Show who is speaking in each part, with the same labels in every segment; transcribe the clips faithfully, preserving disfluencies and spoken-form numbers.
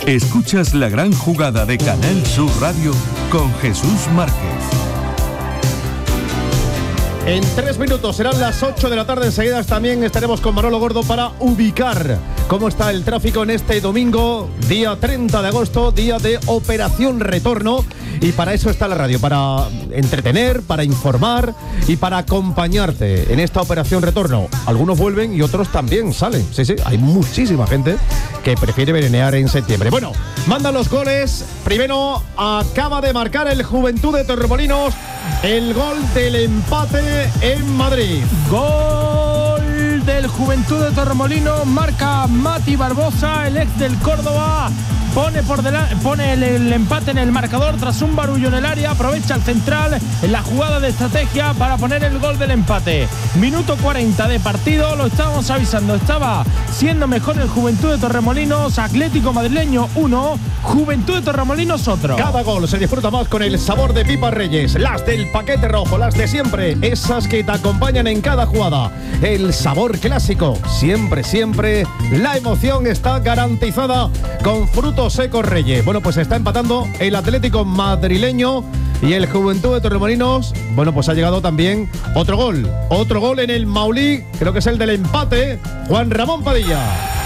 Speaker 1: Escuchas la gran jugada de Canal Sur Radio con Jesús Márquez.
Speaker 2: En tres minutos serán las ocho de la tarde. Enseguida también estaremos con Manolo Gordo para ubicar cómo está el tráfico en este domingo, día treinta de agosto, día de Operación Retorno. Y para eso está la radio, para entretener, para informar y para acompañarte en esta Operación Retorno. Algunos vuelven y otros también salen. Sí, sí, hay muchísima gente que prefiere veranear en septiembre. Bueno, mandan los goles. Primero acaba de marcar el Juventud de Torremolinos el gol del empate en Madrid.
Speaker 3: Gol del Juventud de Torremolinos, marca Mati Barbosa, el ex del Córdoba. Pone por delante, pone el, el empate en el marcador tras un barullo en el área. Aprovecha el central en la jugada de estrategia para poner el gol del empate. Minuto cuarenta de partido, lo estábamos avisando. Estaba siendo mejor el Juventud de Torremolinos. Atlético Madrileño uno, Juventud de Torremolinos otro.
Speaker 2: Cada gol se disfruta más con el sabor de Pipas Reyes. Las del paquete rojo, las de siempre. Esas que te acompañan en cada jugada. El sabor clásico. Siempre, siempre. La emoción está garantizada con frutos secos Reyes. Bueno, pues está empatando el Atlético Madrileño y el Juventud de Torremolinos. Bueno, pues ha llegado también otro gol. Otro gol en el Maulí. Creo que es el del empate. Juan Ramón Padilla.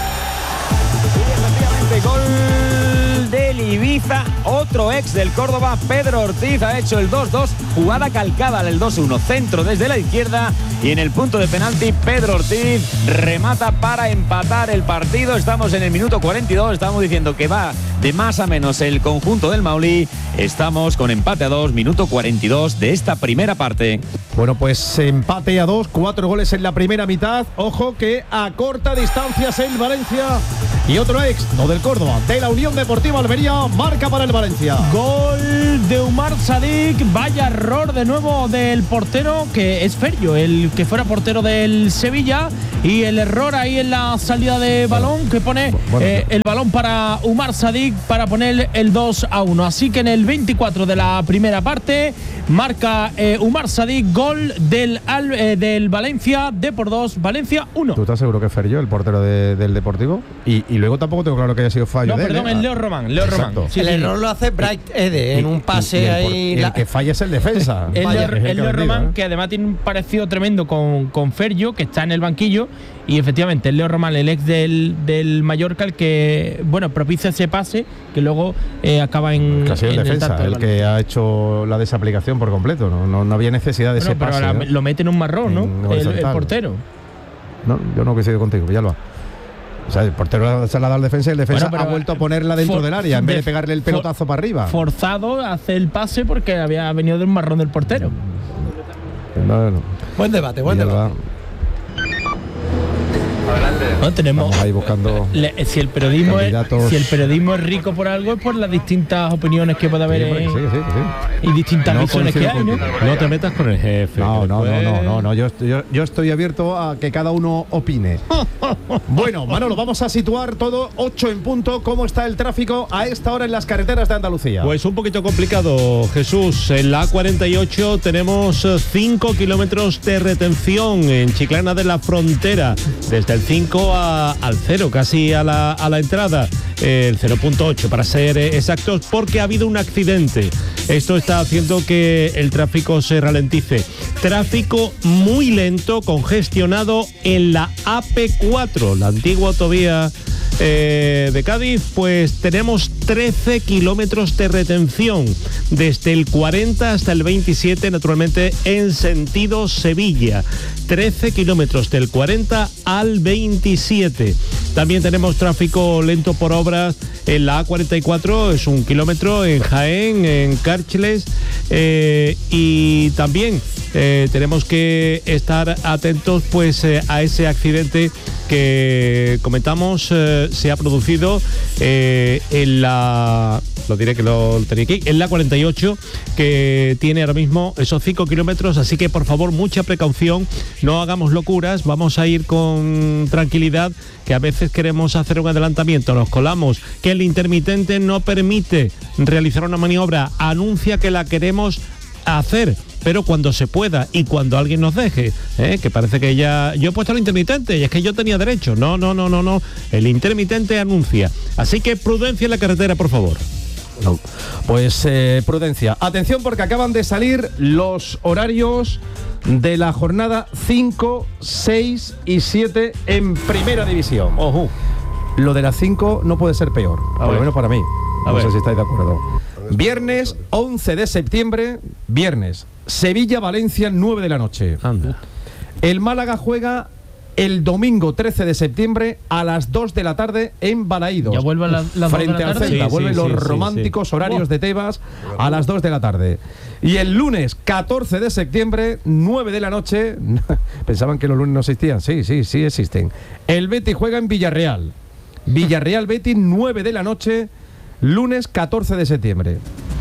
Speaker 4: Sí, efectivamente, gol del Ibiza. Otro ex del Córdoba, Pedro Ortiz, ha hecho el dos dos. Jugada calcada al dos uno. Centro desde la izquierda. Y en el punto de penalti, Pedro Ortiz remata para empatar el partido. Estamos en el minuto cuarenta y dos. Estamos diciendo que va de más a menos el conjunto del Maulí. Estamos con empate a dos, minuto cuarenta y dos de esta primera parte.
Speaker 2: Bueno, pues empate a dos, cuatro goles en la primera mitad. Ojo que a corta distancia es el Valencia. Y otro ex, no del Córdoba, de la Unión Deportiva Almería, marca para el Valencia.
Speaker 3: Gol de Umar Sadik. Vaya error de nuevo del portero, que es Ferrio, el que fuera portero del Sevilla. Y el error ahí en la salida de balón, que pone bueno, eh, el balón para Umar Sadik para poner el dos a uno. Así que en el veinticuatro de la primera parte marca eh, Umar Sadik, gol del, eh, del Valencia, de por dos, Valencia uno.
Speaker 2: ¿Tú estás seguro que es Ferrio, el portero de, del Deportivo? Y, y luego tampoco tengo claro que haya sido fallo
Speaker 3: no,
Speaker 2: de
Speaker 3: perdón,
Speaker 2: él, ¿eh?
Speaker 3: es Leo Román, Leo Román.
Speaker 5: Sí, el sí. error lo hace Bright Ede en un pase
Speaker 2: y, y el,
Speaker 5: ahí.
Speaker 2: Y el la... que falla es el defensa.
Speaker 3: el
Speaker 2: Vaya,
Speaker 3: Leo,
Speaker 2: es
Speaker 3: el Leo Román,
Speaker 2: ¿eh?
Speaker 3: que además tiene un parecido tremendo con, con Ferrio, que está en el banquillo. Y efectivamente, el Leo Román, el ex del, del Mallorca, el que, bueno, propicia ese pase que luego eh, acaba en.
Speaker 2: Casi el defensa, el, el que ha hecho la desaplicación por completo. No, no, no había necesidad de bueno, ese
Speaker 3: pero
Speaker 2: pase.
Speaker 3: Ahora,
Speaker 2: ¿eh?
Speaker 3: Lo mete en un marrón, ¿no?
Speaker 2: En,
Speaker 3: el, el portero.
Speaker 2: No, yo no coincido contigo, ya lo ha. O sea, el portero se la da al defensa y el defensa bueno, ha vuelto a ponerla dentro for, del área en vez de pegarle el pelotazo for, para arriba.
Speaker 3: Forzado a hacer el pase porque había venido de un marrón del portero.
Speaker 2: No, no.
Speaker 5: Buen debate, buen
Speaker 2: ya
Speaker 5: debate.
Speaker 3: No, tenemos
Speaker 2: Estamos ahí buscando
Speaker 3: le, si el periodismo es, si el periodismo es rico por algo es por las distintas opiniones que puede haber
Speaker 2: sí,
Speaker 3: en,
Speaker 2: sí, sí, sí.
Speaker 3: y distintas
Speaker 2: no
Speaker 3: visiones que hay, ¿no?
Speaker 6: No te metas con el jefe.
Speaker 2: No, no, no, no, no, no. Yo, yo, yo estoy abierto a que cada uno opine. Bueno, Manolo, vamos a situar todo ocho en punto. ¿Cómo está el tráfico a esta hora en las carreteras de Andalucía?
Speaker 6: Pues un poquito complicado, Jesús. En la A cuarenta y ocho tenemos cinco kilómetros de retención en Chiclana de la Frontera, desde el cinco a, al cero, casi a la, a la entrada, eh, el cero punto ocho para ser exactos, porque ha habido un accidente. Esto está haciendo que el tráfico se ralentice. Tráfico muy lento, congestionado en la A P cuatro, la antigua autovía eh, de Cádiz. Pues tenemos trece kilómetros de retención desde el cuarenta hasta el veintisiete, naturalmente en sentido Sevilla. trece kilómetros del cuarenta al veintisiete. También tenemos tráfico lento por obras en la A cuarenta y cuatro, es un kilómetro en Jaén, en Cárcheles, eh, y también eh, tenemos que estar atentos pues eh, a ese accidente que comentamos eh, se ha producido eh, en la, lo diré que lo tenía aquí, en la cuarenta y ocho, que tiene ahora mismo esos cinco kilómetros, así que por favor mucha precaución, no hagamos locuras, vamos a ir con tranquilidad, que a veces queremos hacer un adelantamiento, nos colamos, que el intermitente no permite realizar una maniobra, anuncia que la queremos hacer, pero cuando se pueda y cuando alguien nos deje, ¿eh? Que parece que ya... Yo he puesto el intermitente y es que yo tenía derecho. No, no, no, no, no. El intermitente anuncia. Así que prudencia en la carretera, por favor.
Speaker 2: No. Pues eh, prudencia. Atención porque acaban de salir los horarios de la jornada cinco, seis y siete en Primera División.
Speaker 6: Ojo.
Speaker 2: Lo de las cinco no puede ser peor,
Speaker 6: A
Speaker 2: por
Speaker 6: ver.
Speaker 2: lo menos para mí.
Speaker 6: A
Speaker 2: no
Speaker 6: ver.
Speaker 2: sé si estáis de acuerdo. Viernes once de septiembre, viernes, Sevilla-Valencia, nueve de la noche.
Speaker 6: Anda.
Speaker 2: El Málaga juega el domingo trece de septiembre a las dos de la tarde en Balaídos.
Speaker 3: ¿Ya vuelven la- las dos de
Speaker 2: frente
Speaker 3: la
Speaker 2: al
Speaker 3: tarde?
Speaker 2: Celta.
Speaker 6: Sí,
Speaker 2: Vuelven
Speaker 6: sí,
Speaker 2: los
Speaker 6: sí, sí,
Speaker 2: románticos
Speaker 6: sí.
Speaker 2: horarios
Speaker 6: Buah.
Speaker 2: de Tebas a las dos de la tarde. Y el lunes catorce de septiembre, nueve de la noche. Pensaban que los lunes no existían. Sí, sí, sí existen. El Betis juega en Villarreal. Villarreal Betis, nueve de la noche, lunes catorce de septiembre.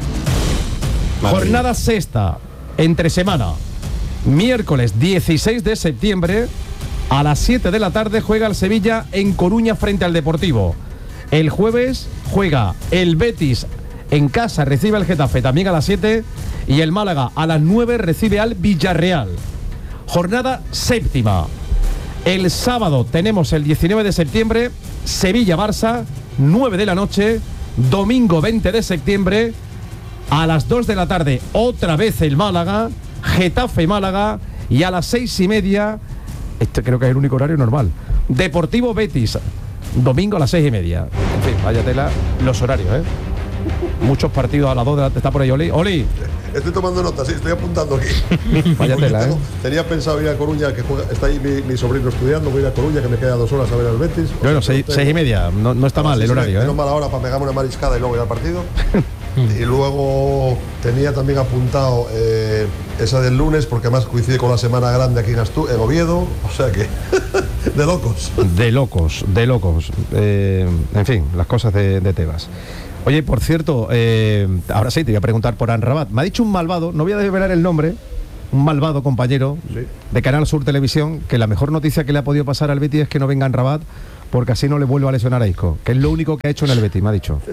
Speaker 2: Jornada sexta, entre semana. Miércoles dieciséis de septiembre, a las siete de la tarde juega el Sevilla en Coruña frente al Deportivo. El jueves juega el Betis en casa, recibe al Getafe también a las siete. Y el Málaga a las nueve recibe al Villarreal. Jornada séptima. El sábado tenemos el diecinueve de septiembre, Sevilla-Barça, nueve de la noche. Domingo veinte de septiembre, a las dos de la tarde, otra vez el Málaga, Getafe-Málaga. Y a las seis y media, este creo que es el único horario normal, Deportivo-Betis, domingo a las seis y media. En fin, vaya tela los horarios, ¿eh? Muchos partidos a las dos de la tarde. ¿Está por ahí Oli? ¡Oli!
Speaker 7: Estoy tomando notas, sí, estoy apuntando aquí.
Speaker 2: Vaya
Speaker 7: Porque
Speaker 2: tela,
Speaker 7: tengo-
Speaker 2: ¿eh?
Speaker 7: Tenía pensado ir a Coruña, que juega, está ahí mi, mi sobrino estudiando, voy a ir a Coruña, que me queda dos horas a ver al Betis. O
Speaker 2: Bueno,
Speaker 7: sea,
Speaker 2: seis,
Speaker 7: tengo-
Speaker 2: seis y media, no, no está mal
Speaker 7: Sí,
Speaker 2: el
Speaker 7: sí,
Speaker 2: horario,
Speaker 7: menos
Speaker 2: ¿eh?
Speaker 7: mala hora para pegarme una mariscada y luego ir al partido. Y luego tenía también apuntado eh, esa del lunes, porque además coincide con la semana grande aquí en, Astu en Oviedo, o sea que de locos.
Speaker 2: De locos, de locos. Eh, en fin, las cosas de, de Tebas. Oye, por cierto, eh, ahora sí te voy a preguntar por Anrabat. Me ha dicho un malvado, no voy a desvelar el nombre, un malvado compañero
Speaker 7: Sí.
Speaker 2: de Canal Sur Televisión, que la mejor noticia que le ha podido pasar al Betis es que no venga Anrabat, porque así no le vuelvo a lesionar a Isco, que es lo único que ha hecho en el Betis, me ha dicho.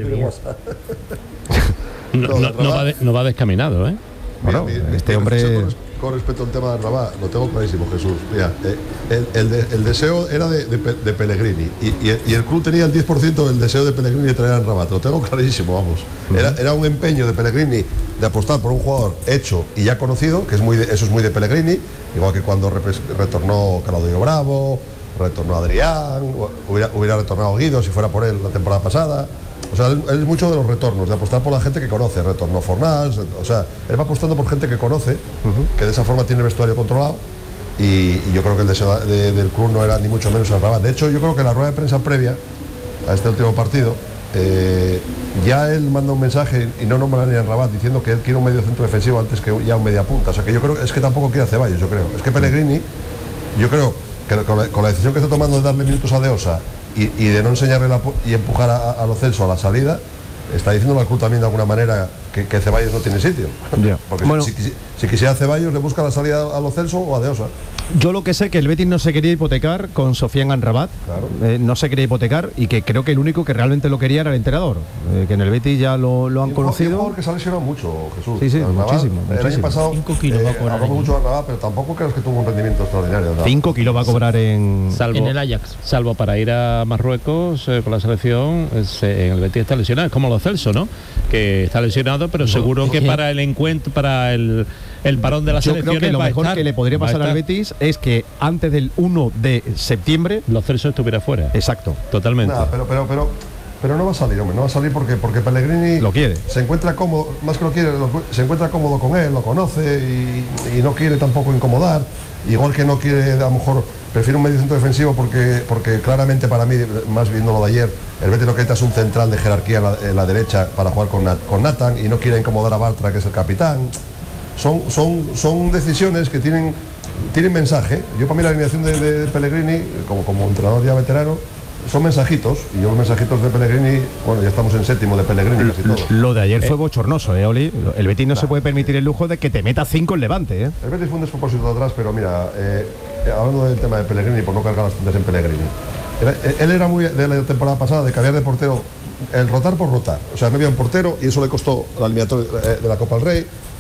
Speaker 6: No, no- no va de- no va descaminado, ¿eh?
Speaker 2: Bueno,
Speaker 7: Mira, mira,
Speaker 2: este
Speaker 7: mira,
Speaker 2: hombre-
Speaker 7: Con, res- con respecto al tema de Rabat, lo tengo clarísimo, Jesús. Mira, eh, el, el de- el deseo era de, de Pe- de Pellegrini y, y el, y el club tenía el diez por ciento del deseo de Pellegrini de traer a Rabat. Lo tengo clarísimo, vamos. Era, era un empeño de Pellegrini de apostar por un jugador hecho y ya conocido, que es muy de- eso es muy de Pellegrini, igual que cuando repres- retornó Claudio Bravo, retornó Adrián, hubiera, hubiera retornado Guido si fuera por él la temporada pasada. O sea, él, él es mucho de los retornos, de apostar por la gente que conoce. Retornó Fornals, o sea, él va apostando por gente que conoce, que de esa forma tiene el vestuario controlado. Y, y yo creo que el deseo de- del club no era ni mucho menos el Rabat. De hecho, yo creo que en la rueda de prensa previa a este último partido, eh, ya él manda un mensaje y no nombra ni a Rabat diciendo que él quiere un medio centro defensivo antes que ya un media punta. O sea, que yo creo es que tampoco quiere a Ceballos, yo creo. Es que Pellegrini, yo creo que con la, con la decisión que está tomando de darle minutos a De Osa y, y de no enseñarle la pu- y empujar a, a Lo Celso a la salida, está diciendo al club también de alguna manera que, que Ceballos no tiene sitio.
Speaker 2: Ya.
Speaker 7: Porque
Speaker 2: Bueno.
Speaker 7: si, si- si quisiera Ceballos le busca la salida a Lo Celso o a De Osa.
Speaker 2: Yo lo que sé que el Betis no se quería hipotecar con Sofiane Anrabat,
Speaker 7: Claro.
Speaker 2: eh, no se quería hipotecar y que creo que el único que realmente lo quería era el entrenador, eh, que en el Betis ya lo, lo han
Speaker 7: Y un jugador- y un
Speaker 2: conocido.
Speaker 7: jugador que se ha lesionado mucho, Jesús.
Speaker 2: Sí, sí,
Speaker 7: Rabat,
Speaker 2: muchísimo,
Speaker 7: El año
Speaker 2: muchísimo.
Speaker 7: pasado
Speaker 3: Cinco kilos va a cobrar
Speaker 7: hablamos
Speaker 3: allí.
Speaker 7: mucho de Rabat, pero tampoco creo que tuvo un rendimiento extraordinario. ¿no?
Speaker 2: cinco kilos va a cobrar en...
Speaker 6: Salvo,
Speaker 3: En el Ajax.
Speaker 6: salvo para ir a Marruecos eh, con la selección, eh, se- en el Betis está lesionado, es como Lo Celso, ¿no? Que está lesionado, pero seguro que para el encuentro, para el, el parón de las
Speaker 2: Yo creo
Speaker 6: selecciones
Speaker 2: que lo
Speaker 6: va a
Speaker 2: mejor
Speaker 6: estar,
Speaker 2: que le podría
Speaker 6: va a
Speaker 2: pasar al
Speaker 6: estar.
Speaker 2: Betis es que antes del uno de septiembre,
Speaker 6: Lo Celso estuviera fuera.
Speaker 2: exacto,
Speaker 6: Totalmente.
Speaker 7: Nada, pero, pero, pero, pero no va a salir, hombre, no va a salir porque, porque Pellegrini
Speaker 2: Lo quiere.
Speaker 7: se encuentra cómodo, más que lo quiere, lo- se encuentra cómodo con él, lo conoce y, y no quiere tampoco incomodar. Igual que no quiere, a lo mejor, prefiere un medio centro defensivo porque, porque claramente para mí, más viendo lo de ayer, el Betis lo que necesita es un central de jerarquía en la, en la derecha para jugar con, Nat- con Nathan y no quiere incomodar a Bartra, que es el capitán. Son, son, son decisiones que tienen, tienen mensaje. Yo para mí la alineación de, de Pellegrini, como, como entrenador ya veterano, son mensajitos. Y yo los mensajitos de Pellegrini, bueno, ya estamos en séptimo de Pellegrini casi todo.
Speaker 2: lo de ayer fue bochornoso, ¿eh, Oli? El Betis no se puede permitir el lujo de que te meta cinco en Levante, ¿eh?
Speaker 7: El Betis fue un despropósito de atrás, pero mira, eh, hablando del tema de Pellegrini, por no cargar las puntas en Pellegrini, era- él era muy de la temporada pasada de cambiar de portero, el rotar por rotar. O sea, no había un portero y eso le costó la eliminatoria eh, de la Copa del Rey.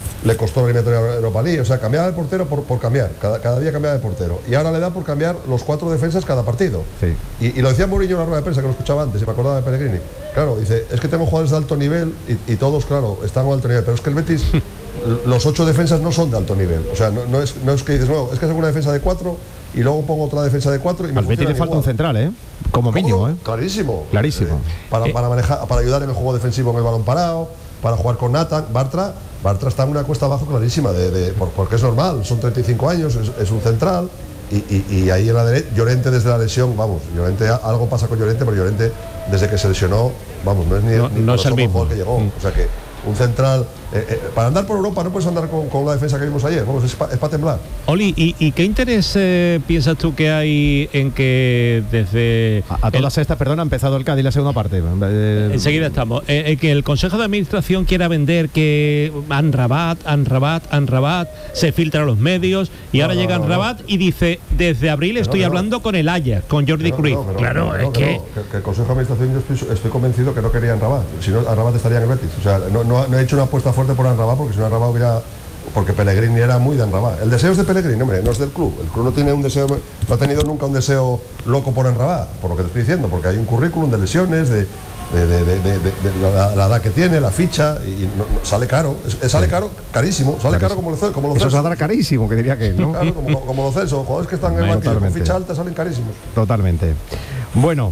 Speaker 7: le costó la eliminatoria de Europa League. O sea, cambiaba de portero por, por cambiar, cada, cada día cambiaba de portero. Y ahora le da por cambiar los cuatro defensas cada partido.
Speaker 2: Sí.
Speaker 7: Y, y lo decía Mourinho en la rueda de prensa, que lo escuchaba antes, y me acordaba de Pellegrini. Claro, dice, es que tengo jugadores de alto nivel y, y todos, claro, están a alto nivel, pero es que el Betis, los ocho defensas no son de alto nivel. O sea, no, no, es, no es que dices, no, es que es una defensa de cuatro y luego pongo otra defensa de cuatro y me
Speaker 2: Al Betis le falta
Speaker 7: igual.
Speaker 2: un central, ¿eh? Como mínimo, ¿eh?
Speaker 7: Clarísimo.
Speaker 2: Clarísimo.
Speaker 7: Eh, para, para, manejar, para ayudar en el juego defensivo en el balón parado, para jugar con Nathan, Bartra. Bartra está en una cuesta abajo clarísima, de, de, por, porque es normal, son treinta y cinco años, es, es un central. Y, y, y ahí en la derecha, Llorente desde la lesión, vamos, Llorente, algo pasa con Llorente, pero Llorente desde que se lesionó, vamos, no es ni,
Speaker 6: no,
Speaker 7: ni
Speaker 6: no es el mismo
Speaker 7: que llegó. Mm. O sea que un central, eh, eh, para andar por Europa no puedes andar con, con la defensa que vimos ayer, vamos, es para pa temblar.
Speaker 6: Oli, ¿y, y qué interés eh, piensas tú que hay en que desde...
Speaker 2: A, a todas
Speaker 6: el,
Speaker 2: estas, perdón, ha empezado el Cádiz la segunda parte. Eh,
Speaker 6: enseguida estamos. Eh, eh, que el Consejo de Administración quiera vender que Amrabat, Amrabat, Amrabat, se filtra a los medios y
Speaker 7: no,
Speaker 6: ahora
Speaker 7: no,
Speaker 6: llega
Speaker 7: no,
Speaker 6: Amrabat no. y dice, desde abril
Speaker 7: que
Speaker 6: estoy
Speaker 7: no, que
Speaker 6: hablando
Speaker 7: no.
Speaker 6: con el Ajax, con Jordi
Speaker 7: no,
Speaker 6: Cruyff.
Speaker 7: no, no,
Speaker 6: claro,
Speaker 7: no,
Speaker 6: es
Speaker 7: no,
Speaker 6: que...
Speaker 7: que, no, que... que el Consejo de Administración yo estoy, estoy convencido que no quería Amrabat, si no Amrabat estaría en el Betis. O sea, no, no, no he hecho una apuesta fuerte por Amrabat porque si no Amrabat hubiera... Porque Pellegrini era muy de Amrabat. El deseo es de Pellegrini, hombre, no es del club. El club no tiene un deseo, no ha tenido nunca un deseo loco por Amrabat, por lo que te estoy diciendo, porque hay un currículum de lesiones, de, de, de, de, de, de, de la, la edad que tiene, la ficha, y no, no, sale caro, es, sale caro, carísimo, sale caro como lo como lo
Speaker 2: Eso saldrá carísimo, que diría que, ¿no?
Speaker 7: Claro, como, como los Celso, jugadores que están en el banquillo con ficha alta salen carísimos.
Speaker 2: Totalmente. Bueno,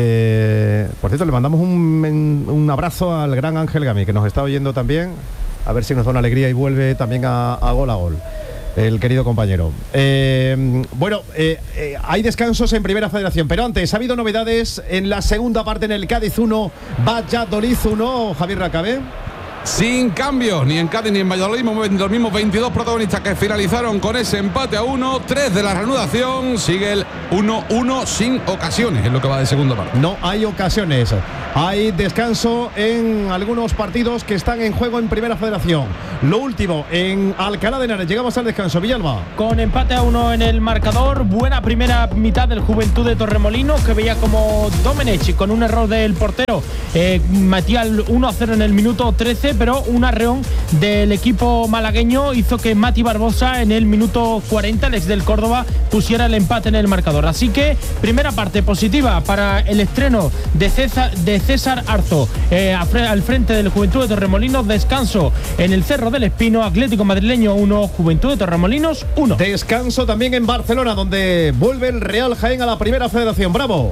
Speaker 2: eh, por cierto, le mandamos un, un abrazo al gran Ángel Gami, que nos está oyendo también. A ver si nos da una alegría y vuelve también a, a gol a gol, el querido compañero. Eh, bueno, eh, eh, hay descansos en Primera Federación, pero antes ha habido novedades en la segunda parte en el Cádiz uno, Valladolid uno, Javier Racabé.
Speaker 8: Sin cambios, ni en Cádiz ni en Valladolid, los mismos veintidós protagonistas que finalizaron con ese empate a uno, tres de la reanudación, sigue el uno uno sin ocasiones, es lo que va de segunda parte.
Speaker 2: No hay ocasiones, hay descanso en algunos partidos que están en juego en Primera Federación. Lo último, en Alcalá de Henares, llegamos al descanso, Villalba.
Speaker 3: Con empate a uno en el marcador, buena primera mitad del Juventud de Torremolinos, que veía como Domenech, con un error del portero, eh, metía el uno a cero en el minuto trece, pero un arreón del equipo malagueño hizo que Mati Barbosa en el minuto cuarenta, el ex del Córdoba, pusiera el empate en el marcador. Así que primera parte positiva para el estreno de César, de César Arzo eh, al frente del Juventud de Torremolinos. Descanso en el Cerro del Espino, Atlético Madrileño uno, Juventud de Torremolinos uno.
Speaker 2: Descanso también en Barcelona, donde vuelve el Real Jaén a la Primera Federación. ¡Bravo!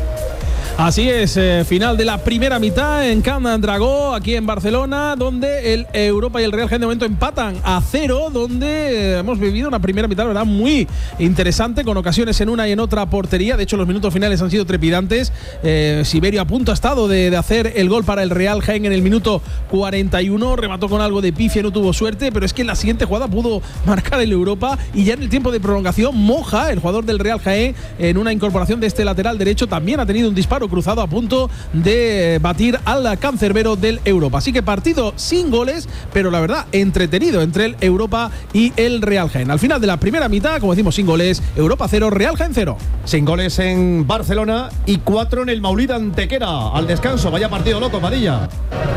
Speaker 9: Así es, eh, final de la primera mitad en Camp Dragó, aquí en Barcelona, donde el Europa y el Real Jaén de momento empatan a cero, donde eh, hemos vivido una primera mitad, verdad, muy interesante, con ocasiones en una y en otra portería. De hecho, los minutos finales han sido trepidantes. Eh, Siberio a punto ha estado de, de hacer el gol para el Real Jaén en el minuto cuarenta y uno, remató con algo de pifia, no tuvo suerte, pero es que en la siguiente jugada pudo marcar el Europa, y ya en el tiempo de prolongación, Moja, el jugador del Real Jaén, en una incorporación de este lateral derecho, también ha tenido un disparo cruzado a punto de batir al cancerbero del Europa. Así que partido sin goles, pero la verdad entretenido entre el Europa y el Real Jaén. Al final de la primera mitad, como decimos, sin goles, Europa cero, Real Jaén cero.
Speaker 2: Sin goles en Barcelona y cuatro en el Maulida Antequera. Al descanso, vaya partido loco, Padilla.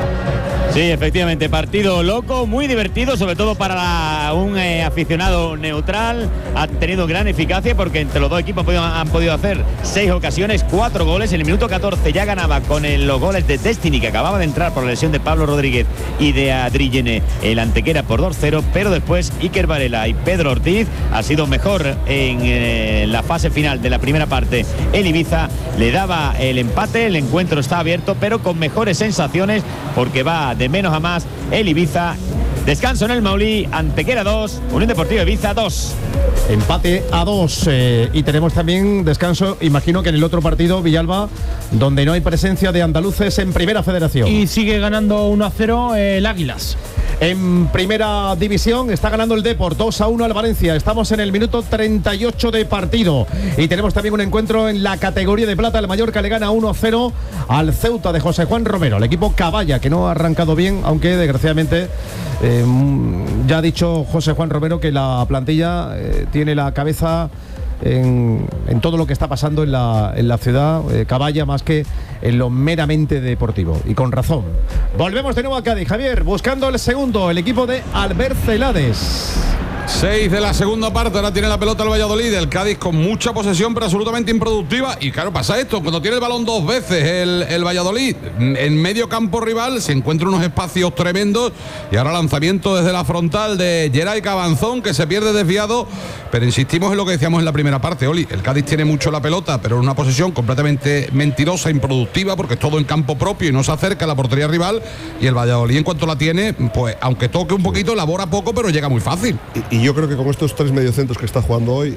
Speaker 4: Sí, efectivamente, partido loco, muy divertido, sobre todo para la, un eh, aficionado neutral. Ha tenido gran eficacia porque entre los dos equipos han podido, han podido hacer seis ocasiones, cuatro goles. En el minuto catorce ya ganaba con el, los goles de Destiny, que acababa de entrar por la lesión de Pablo Rodríguez y de Adrillene, el Antequera, por dos cero, pero después Iker Varela y Pedro Ortiz ha sido mejor en eh, la fase final de la primera parte. El Ibiza le daba el empate, el encuentro está abierto, pero con mejores sensaciones porque va de menos a más el Ibiza. Descanso en el Maulí, Antequera dos, Unión Deportiva Ibiza dos.
Speaker 2: Empate a dos, eh, y tenemos también descanso, imagino que en el otro partido, Villalba, donde no hay presencia de andaluces en Primera Federación.
Speaker 3: Y sigue ganando uno a cero el Águilas.
Speaker 2: En Primera División está ganando el Depor dos a uno al Valencia. Estamos en el minuto treinta y ocho de partido. Y tenemos también un encuentro en la categoría de plata. El Mallorca le gana uno a cero al Ceuta de José Juan Romero. El equipo Caballa, que no ha arrancado bien, aunque desgraciadamente eh, ya ha dicho José Juan Romero que la plantilla eh, tiene la cabeza en, en todo lo que está pasando en la, en la ciudad, eh, Caballa, más que en lo meramente deportivo. Y con razón. Volvemos de nuevo a Cádiz, Javier, buscando el segundo, el equipo de Albert Celades.
Speaker 8: Seis de la segunda parte, ahora tiene la pelota el Valladolid, el Cádiz con mucha posesión pero absolutamente improductiva, y claro, pasa esto, cuando tiene el balón dos veces el, el Valladolid en medio campo rival, se encuentra unos espacios tremendos, y ahora lanzamiento desde la frontal de Geray Cabanzón, que se pierde desviado, pero insistimos en lo que decíamos en la primera parte, Oli, el Cádiz tiene mucho la pelota, pero en una posesión completamente mentirosa, improductiva, porque es todo en campo propio y no se acerca a la portería rival, y el Valladolid en cuanto la tiene, pues aunque toque un poquito, elabora poco, pero llega muy fácil.
Speaker 7: Y, y yo creo que con estos tres mediocentros que está jugando hoy,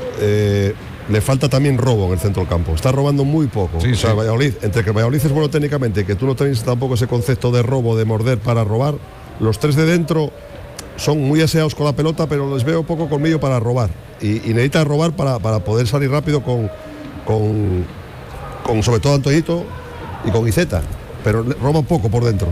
Speaker 7: eh, le falta también robo en el centro del campo. Está robando muy poco.
Speaker 8: Sí,
Speaker 7: o sea,
Speaker 8: sí.
Speaker 7: Valladolid, entre que Valladolid es bueno técnicamente, que tú no tienes tampoco ese concepto de robo, de morder para robar, los tres de dentro son muy aseados con la pelota, pero les veo poco colmillo para robar. Y, y necesita robar para, para poder salir rápido con, con, con sobre todo Antoñito y con Iceta, pero roban poco por dentro.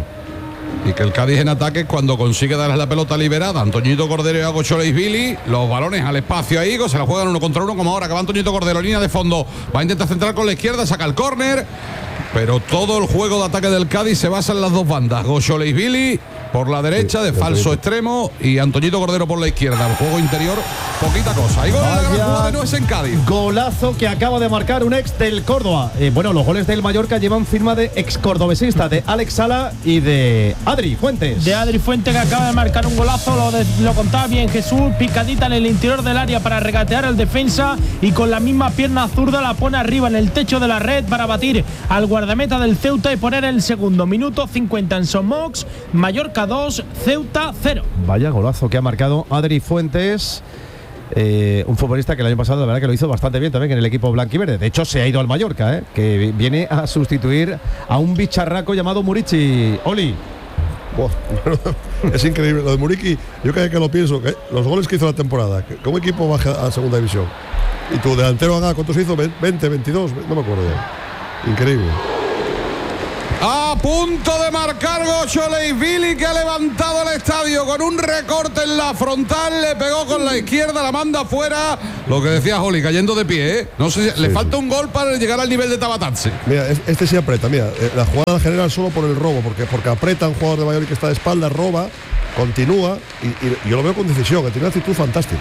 Speaker 8: Y que el Cádiz en ataque, cuando consigue darles la pelota liberada, Antoñito Cordero y Ago Choleisvili, los balones al espacio ahí, se la juegan uno contra uno, como ahora que va Antoñito Cordero, línea de fondo, va a intentar centrar con la izquierda, saca el córner, pero todo el juego de ataque del Cádiz se basa en las dos bandas, Choleisvili por la derecha, de falso extremo, y Antoñito Cordero por la izquierda. El juego interior, poquita cosa. Y gol de la gran jugada no es en Cádiz.
Speaker 2: Golazo que acaba de marcar un ex del Córdoba. Eh, bueno, los goles del Mallorca llevan firma de ex cordobesista, de Alex Sala y de Adri Fuentes.
Speaker 3: De Adri Fuentes, que acaba de marcar un golazo, lo, de, lo contaba bien Jesús, picadita en el interior del área para regatear al defensa, y con la misma pierna zurda la pone arriba en el techo de la red para batir al guardameta del Ceuta y poner el segundo. Minuto cincuenta en Somox, Mallorca dos, Ceuta cero.
Speaker 2: Vaya golazo que ha marcado Adri Fuentes, eh, un futbolista que el año pasado la verdad que lo hizo bastante bien también en el equipo blanquiverde. De hecho se ha ido al Mallorca, eh, que viene a sustituir a un bicharraco llamado Murici. Oli.
Speaker 7: Wow. Es increíble lo de Muriqui. Yo cada vez que lo pienso, que los goles que hizo la temporada, que como equipo baja a segunda división y tu delantero haga, ¿cuántos hizo? veinte, veintidós, no me acuerdo ya. Increíble.
Speaker 8: A punto de marcar Choleisvili, que ha levantado el estadio con un recorte en la frontal, le pegó con la izquierda, la manda afuera. Lo que decía Joli, cayendo de pie, ¿eh? No sé si, sí, le falta sí. un gol para llegar al nivel de Tabatarse.
Speaker 7: Mira, este sí aprieta, mira, la jugada general solo por el robo, porque, porque aprieta un jugador de Valladolid que está de espalda, roba, continúa, y, y yo lo veo con decisión, que tiene una actitud fantástica.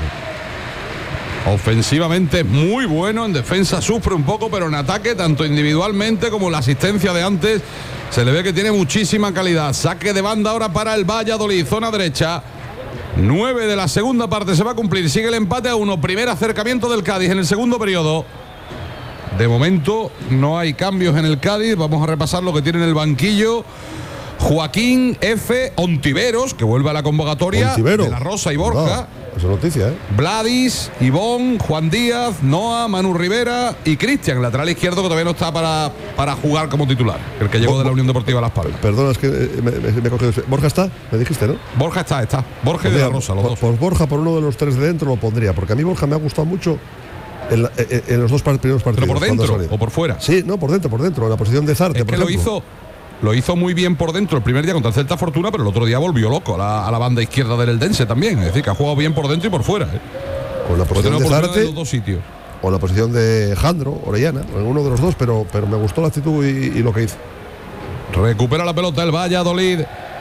Speaker 8: Ofensivamente muy bueno, en defensa sufre un poco, pero en ataque, tanto individualmente como la asistencia de antes, se le ve que tiene muchísima calidad. Saque de banda ahora para el Valladolid, zona derecha. nueve de la segunda parte se va a cumplir, sigue el empate a uno, primer acercamiento del Cádiz en el segundo periodo. De momento no hay cambios en el Cádiz, vamos a repasar lo que tiene en el banquillo. Joaquín F. Ontiveros, que vuelve a la convocatoria.
Speaker 7: Ontivero.
Speaker 8: De la Rosa y Borja.
Speaker 7: No, esa noticia, ¿eh?
Speaker 8: Vladis, Ivón, Juan Díaz, Noah, Manu Rivera y Cristian, lateral izquierdo, que todavía no está para, para jugar como titular, el que llegó de la Unión Deportiva Las Palmas.
Speaker 7: Perdona, es que me, me, me he cogido. ¿Borja está? Me dijiste, ¿no?
Speaker 8: Borja está, está. Borja
Speaker 7: pues
Speaker 8: y de
Speaker 7: mira,
Speaker 8: la Rosa, los
Speaker 7: por,
Speaker 8: dos.
Speaker 7: Por Borja, por uno de los tres de dentro lo pondría, porque a mí Borja me ha gustado mucho en, en, en los dos primeros partidos.
Speaker 8: ¿Pero por dentro o por fuera?
Speaker 7: Sí, no, por dentro, por dentro, en la posición de Zarte,
Speaker 8: es
Speaker 7: por
Speaker 8: que
Speaker 7: ejemplo.
Speaker 8: lo hizo... Lo hizo muy bien por dentro el primer día contra el Celta Fortuna, pero el otro día volvió loco a la, a la banda izquierda del Eldense también. Es decir, que ha jugado bien por dentro y por fuera. ¿eh?
Speaker 7: Con la posición de Zarte
Speaker 8: en los dos sitios.
Speaker 7: O la posición de Jandro, Orellana, en uno de los dos, pero, pero me gustó la actitud y, y lo que hizo.
Speaker 8: Recupera la pelota el Valladolid.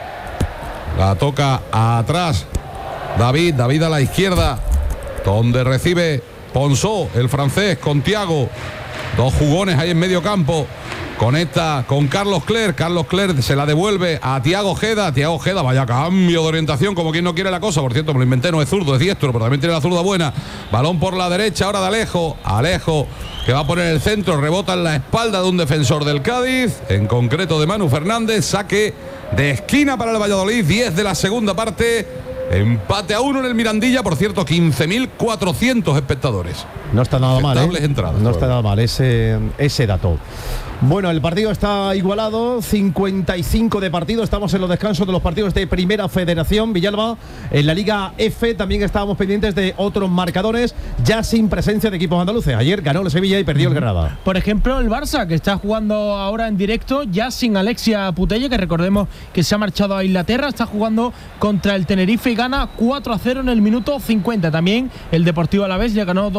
Speaker 8: La toca atrás. David, David a la izquierda, donde recibe Ponsó, el francés, con Thiago. Dos jugones ahí en medio campo. Conecta con Carlos Cler, Carlos Cler se la devuelve a Thiago Ojeda, Thiago Ojeda, vaya cambio de orientación, como quien no quiere la cosa, por cierto, me lo inventé, no es zurdo, es diestro, pero también tiene la zurda buena. Balón por la derecha, ahora de Alejo, Alejo, que va a poner el centro, rebota en la espalda de un defensor del Cádiz, en concreto de Manu Fernández, saque de esquina para el Valladolid, diez de la segunda parte, empate a uno en el Mirandilla, por cierto, quince mil cuatrocientos espectadores.
Speaker 2: No está nada mal, ¿eh?
Speaker 8: Entradas,
Speaker 2: no está nada mal ese, ese dato. Bueno, el partido está igualado, cincuenta y cinco de partido, estamos en los descansos de los partidos de Primera Federación. Villalba, en la Liga F también estábamos pendientes de otros marcadores, ya sin presencia de equipos andaluces. Ayer ganó el Sevilla y perdió el Granada.
Speaker 3: Por ejemplo, el Barça, que está jugando ahora en directo, ya sin Alexia Putellas, que recordemos que se ha marchado a Inglaterra, está jugando contra el Tenerife y gana cuatro a cero en el minuto cincuenta. También el Deportivo Alavés ya ganó dos a cero al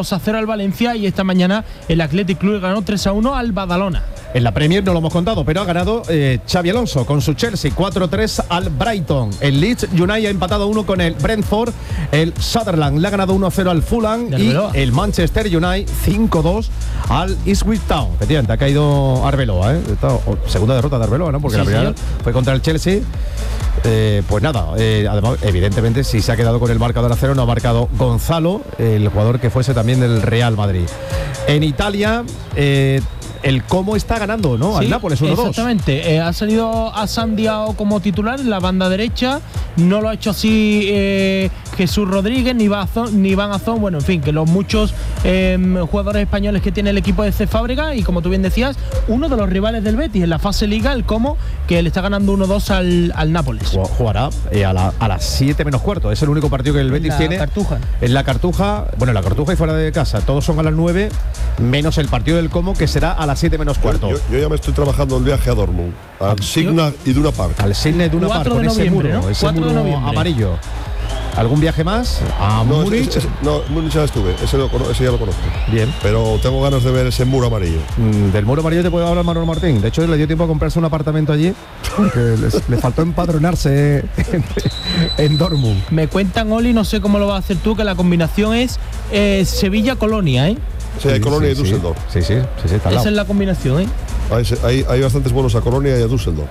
Speaker 3: al Valencia y esta mañana el Athletic Club ganó tres a uno al Badalona.
Speaker 2: En la Premier no lo hemos contado, pero ha ganado eh, Xabi Alonso con su Chelsea cuatro tres al Brighton. El Leeds United ha empatado uno con el Brentford. El Sunderland le ha ganado uno a cero al Fulham. Y el Manchester United cinco dos al Ipswich Town. Efectivamente, ha caído Arbeloa. ¿eh? Esta, segunda derrota de Arbeloa, ¿no? Porque sí, la primera señor. fue contra el Chelsea. Eh, pues nada, eh, además, evidentemente, si se ha quedado con el marcador a cero, no ha marcado Gonzalo, el jugador que fuese también del Real Madrid. En Italia, eh, el Como está ganando, ¿no?
Speaker 3: Sí,
Speaker 2: al Nápoles uno dos.
Speaker 3: Exactamente. Eh, ha salido a Sandiao como titular en la banda derecha. No lo ha hecho así eh, Jesús Rodríguez, ni, Bazón, ni Iván Azón. Bueno, en fin, que los muchos eh, jugadores españoles que tiene el equipo de C. Fábrega. Y como tú bien decías, uno de los rivales del Betis en la fase Liga, el Como, que le está ganando uno dos al, al Nápoles.
Speaker 2: Jugará eh, a, la, a las siete menos cuarto. Es el único partido que el Betis
Speaker 3: la
Speaker 2: tiene.
Speaker 3: Cartuja.
Speaker 2: En la Cartuja. Bueno, en la Cartuja y fuera de casa. Todos son a las nueve, menos el partido del Como, que será a las siete menos cuarto.
Speaker 7: Yo, yo ya me estoy trabajando el viaje a Dortmund, al Signa Iduna Park.
Speaker 2: Al Signa Iduna Park, con ese muro, ¿no? ese muro amarillo. ¿Algún viaje más? ¿A
Speaker 7: no,
Speaker 2: Múnich?
Speaker 7: Ese, ese, no, Múnich ya estuve, ese, lo, ese ya lo conozco.
Speaker 2: Bien.
Speaker 7: Pero tengo ganas de ver ese muro amarillo.
Speaker 2: Mm, del muro amarillo te puede hablar Manuel Martín. De hecho, le dio tiempo a comprarse un apartamento allí, porque les, le faltó empadronarse en, en Dortmund.
Speaker 3: Me cuentan, Oli, no sé cómo lo vas a hacer tú, que la combinación es eh, Sevilla-Colonia, ¿eh?
Speaker 7: Sí, hay Colonia sí, y Düsseldorf.
Speaker 2: Sí, sí, sí, sí, está al lado.
Speaker 3: Esa es la combinación, ¿eh?
Speaker 7: Hay, hay, hay bastantes vuelos a Colonia y a Düsseldorf.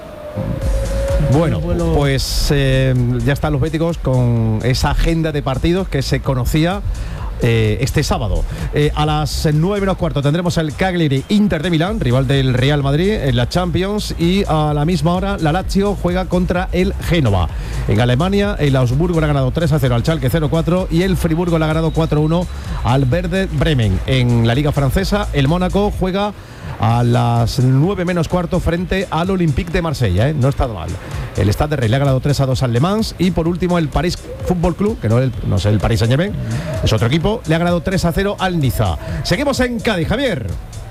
Speaker 2: Bueno, pues eh, ya están los béticos con esa agenda de partidos que se conocía eh, este sábado. Eh, a las nueve menos cuarto tendremos el Cagliari Inter de Milán, rival del Real Madrid en la Champions, y a la misma hora la Lazio juega contra el Génova. En Alemania, el Augsburgo le ha ganado tres a cero al Schalke cero cuatro y el Friburgo le ha ganado cuatro uno al Werder Bremen. En la Liga Francesa, el Mónaco juega a las nueve menos cuarto frente al Olympique de Marsella, ¿eh? No ha estado mal. El Stade de Reims le ha ganado tres a dos al Le Mans y por último el París Fútbol Club, que no es el, no es el Paris Saint-Germain, es otro equipo, le ha ganado tres a cero al Niza. Seguimos en Cádiz, Javier.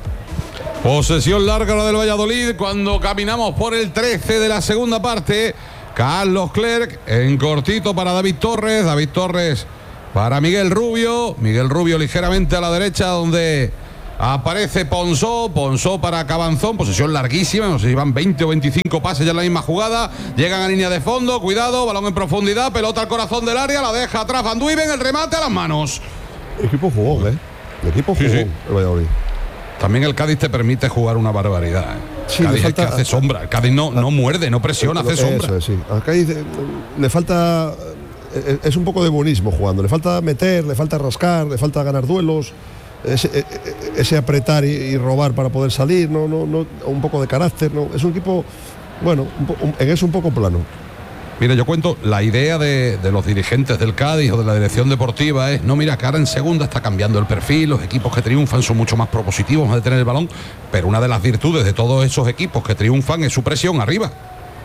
Speaker 8: Posesión larga la del Valladolid cuando caminamos por el trece de la segunda parte. Carlos Clerc en cortito para David Torres, David Torres para Miguel Rubio, Miguel Rubio ligeramente a la derecha donde aparece Ponsó, Ponsó para Cabanzón, posesión larguísima, no sé si van veinte o veinticinco pases ya en la misma jugada, llegan a línea de fondo, cuidado, balón en profundidad, pelota al corazón del área, la deja atrás Van Duiven, el remate a las manos.
Speaker 7: Equipo jugón, ¿eh? El equipo jugón, sí, sí. El Valladolid.
Speaker 8: También el Cádiz te permite jugar una barbaridad, ¿eh?
Speaker 7: Sí,
Speaker 8: Cádiz
Speaker 7: le falta,
Speaker 8: es que hace sombra, el Cádiz no, no muerde, no presiona, hace sombra.
Speaker 7: Eso, sí. Al Cádiz eh, le falta, eh, es un poco de buenismo jugando, le falta meter, le falta rascar, le falta ganar duelos. Ese, ese apretar y, y robar para poder salir, no, no, no, un poco de carácter, no, es un equipo, bueno, un, en eso un poco plano.
Speaker 8: Mira, yo cuento, la idea de, de los dirigentes del Cádiz o de la dirección deportiva es, no, mira, que ahora en segunda está cambiando el perfil, los equipos que triunfan son mucho más propositivos, más de tener el balón, pero una de las virtudes de todos esos equipos que triunfan es su presión arriba.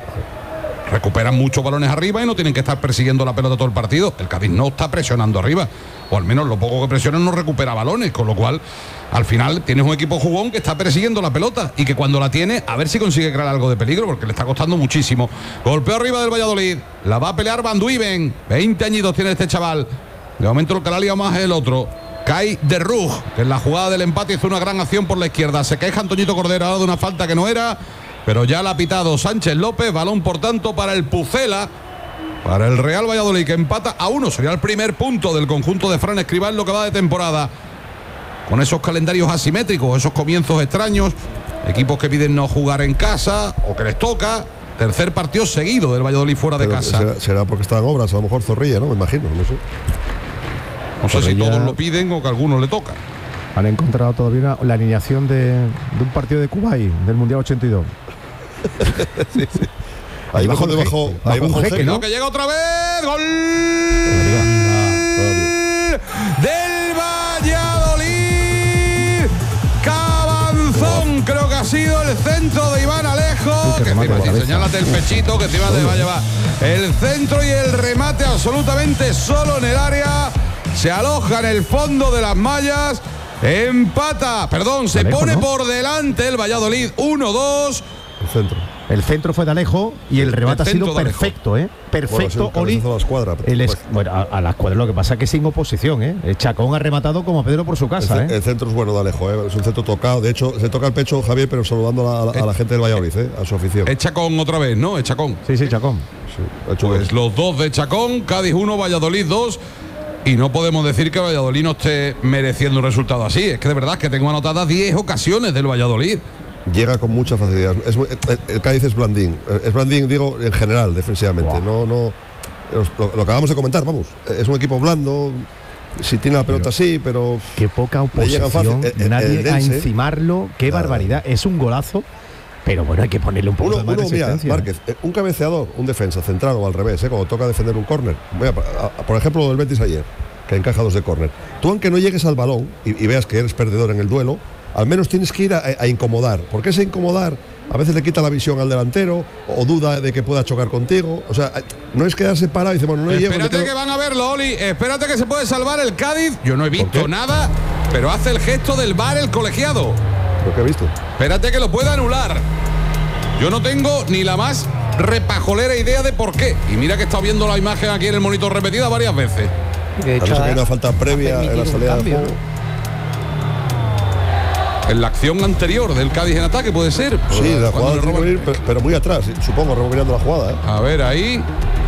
Speaker 8: Recuperan muchos balones arriba y no tienen que estar persiguiendo la pelota todo el partido. El Cádiz no está presionando arriba, o al menos lo poco que presiona no recupera balones, con lo cual al final tienes un equipo jugón que está persiguiendo la pelota y que cuando la tiene a ver si consigue crear algo de peligro, porque le está costando muchísimo. Golpeo arriba del Valladolid, la va a pelear Van Duiven, veinte añitos tiene este chaval, de momento el que la ha liado más es el otro. Kai de Rug, que en la jugada del empate hizo una gran acción por la izquierda, se queja Antoñito Cordero ahora de una falta que no era, pero ya la ha pitado Sánchez López, balón por tanto para el Pucela, para el Real Valladolid, que empata a uno, sería el primer punto del conjunto de Fran Escribá en lo que va de temporada. Con esos calendarios asimétricos, esos comienzos extraños, equipos que piden no jugar en casa o que les toca, tercer partido seguido del Valladolid fuera de
Speaker 7: pero
Speaker 8: casa.
Speaker 7: Será, será porque están obras, a lo mejor Zorrilla, ¿no? Me imagino, no sé.
Speaker 8: No sé Zorrilla, si todos lo piden o que a algunos le toca.
Speaker 2: Han encontrado todavía la alineación de, de un partido de Kuwait del Mundial ochenta y dos.
Speaker 7: Sí, sí. Ahí bajo, debajo, ahí bajo
Speaker 8: jeque, ¿no? Que llega otra vez, gol del Valladolid. Cabanzón, creo que ha sido el centro de Iván Alejo. Que encima, sí, señálate el pechito, que encima te va a llevar el centro y el remate absolutamente solo en el área. Se aloja en el fondo de las mallas. Empata, perdón, se Alejo, pone ¿no? por delante el Valladolid uno dos.
Speaker 7: El centro.
Speaker 2: El centro fue de Alejo y el remate ha sido perfecto, ¿eh? Perfecto,
Speaker 7: bueno,
Speaker 2: Oli.
Speaker 7: A la escuadra,
Speaker 2: El es, bueno, a, a la escuadra, lo que pasa es que sin oposición, ¿eh? El Chacón ha rematado como Pedro por su casa,
Speaker 7: el,
Speaker 2: ¿eh?
Speaker 7: el centro es bueno de Alejo, ¿eh? Es un centro tocado. De hecho, se toca el pecho Javier, pero saludando a la, a la gente del Valladolid, ¿eh? A su afición.
Speaker 8: Es Chacón otra vez, ¿no? Es Chacón.
Speaker 2: Sí, sí, Chacón.
Speaker 7: Sí, ha hecho
Speaker 8: Pues
Speaker 7: bien.
Speaker 8: los dos de Chacón, Cádiz uno, Valladolid dos. Y no podemos decir que Valladolid no esté mereciendo un resultado así. Es que de verdad que tengo anotadas diez ocasiones del Valladolid.
Speaker 7: Llega con mucha facilidad. Es, el, el Cádiz es blandín. Es blandín, digo, en general, defensivamente. Wow. No, no. Lo, lo acabamos de comentar, vamos. Es un equipo blando. Si tiene la pelota, pero, sí, pero.
Speaker 2: Qué poca oposición. El, nadie el a encimarlo. Qué nada. Barbaridad. Es un golazo. Pero bueno, hay que ponerle un poco
Speaker 7: uno,
Speaker 2: de más
Speaker 7: uno,
Speaker 2: resistencia.
Speaker 7: Mira, Márquez, un cabeceador, un defensa centrado al revés, ¿eh? Cuando toca defender un córner. Por ejemplo, lo del Betis ayer, que encaja dos de córner. Tú, aunque no llegues al balón y, y veas que eres perdedor en el duelo, al menos tienes que ir a, a incomodar. Porque ese incomodar a veces le quita la visión al delantero o duda de que pueda chocar contigo. O sea, no es quedarse parado y decir, bueno, no llego.
Speaker 8: Espérate que van a verlo, Oli. Espérate que se puede salvar el Cádiz. Yo no he visto nada, pero hace el gesto del V A R el colegiado.
Speaker 7: ¿Lo que he visto?
Speaker 8: Espérate que lo pueda anular. Yo no tengo ni la más repajolera idea de por qué. Y mira que he estado viendo la imagen aquí en el monitor repetida varias veces.
Speaker 7: De hecho, que hay una falta previa en la salida del juego.
Speaker 8: En la acción anterior del Cádiz en ataque, puede ser.
Speaker 7: Sí, la jugada tiene que venir, pero, pero muy atrás, supongo, rebobinando la jugada. ¿eh?
Speaker 8: A ver, ahí.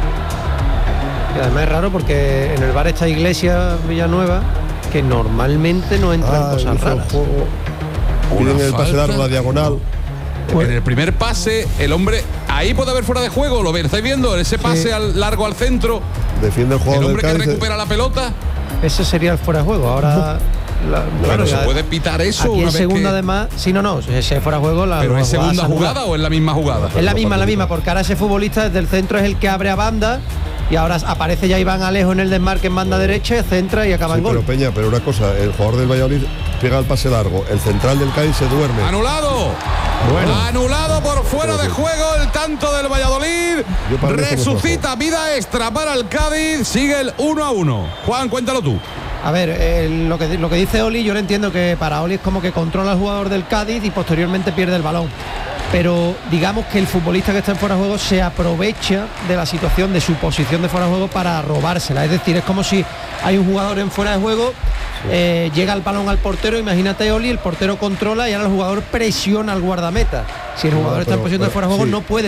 Speaker 5: Y además es raro porque en el V A R está Iglesias Villanueva, que normalmente no entran ah, cosas raras.
Speaker 7: Piden el pase largo, la diagonal.
Speaker 8: Pues, en el primer pase, el hombre ahí puede haber fuera de juego, ¿lo estáis viendo? En ese pase sí. al largo al centro.
Speaker 7: Defiende el jugador.
Speaker 8: El hombre
Speaker 7: del
Speaker 8: que
Speaker 7: Cádiz.
Speaker 8: recupera la pelota.
Speaker 5: Ese sería el fuera de juego. Ahora. La,
Speaker 8: claro,
Speaker 5: bueno,
Speaker 8: se puede pitar eso.
Speaker 5: Aquí
Speaker 8: una
Speaker 5: en
Speaker 8: vez
Speaker 5: segunda,
Speaker 8: que...
Speaker 5: además, sí, no, no, ese fuera de juego. La,
Speaker 8: ¿Pero
Speaker 5: la
Speaker 8: es segunda jugada o es la misma jugada?
Speaker 5: Es la misma, la misma, porque ahora ese futbolista desde el centro es el que abre a banda. Y ahora aparece ya Iván Alejo en el desmarque en banda derecha, centra y acaba
Speaker 7: sí,
Speaker 5: en gol.
Speaker 7: Pero Peña, pero una cosa, el jugador del Valladolid pega el pase largo, el central del Cádiz se duerme.
Speaker 8: ¡Anulado! Bueno. Anulado por fuera de juego el tanto del Valladolid. Resucita vida extra para el Cádiz. Sigue el uno a uno. Juan, cuéntalo tú.
Speaker 5: A ver, eh, lo, que, lo que dice Oli, yo lo entiendo que para Oli es como que controla al jugador del Cádiz y posteriormente pierde el balón. Pero digamos que el futbolista que está en fuera de juego se aprovecha de la situación, de su posición de fuera de juego para robársela. Es decir, es como si hay un jugador en fuera de juego, eh, llega el balón al portero, imagínate, Oli, el portero controla y ahora el jugador presiona al guardameta. Si el jugador no, está en posición pero, de fuera de juego, sí. no puede